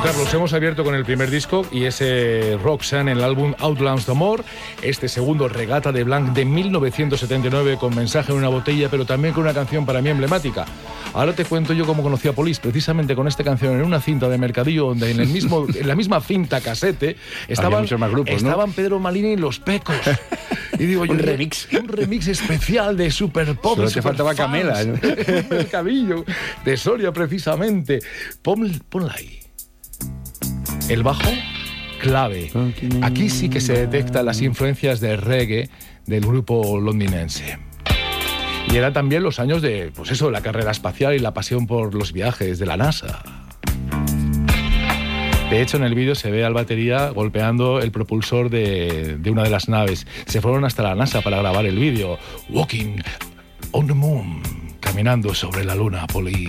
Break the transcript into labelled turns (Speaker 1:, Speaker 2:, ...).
Speaker 1: Carlos, hemos abierto con el primer disco y ese Roxanne en el álbum Outlands d'Amor, este segundo Regata de Blanc de 1979 con Mensaje en una botella, pero también con una canción para mí emblemática. Ahora te cuento yo cómo conocí a Police, precisamente con esta canción en una cinta de mercadillo donde en la misma cinta casete estaban Pedro Malini y Los Pecos. Y digo yo,
Speaker 2: un remix
Speaker 1: especial de Super Pop.
Speaker 2: Solo te faltaba Camela, ¿no?
Speaker 1: Mercadillo de Soria, precisamente. Ponla ahí. El bajo, clave. Aquí sí que se detectan las influencias de reggae del grupo londinense. Y eran también los años de, pues eso, la carrera espacial y la pasión por los viajes de la NASA. De hecho, en el vídeo se ve al batería golpeando el propulsor de una de las naves. Se fueron hasta la NASA para grabar el vídeo. Walking on the Moon. Caminando sobre la luna, Police.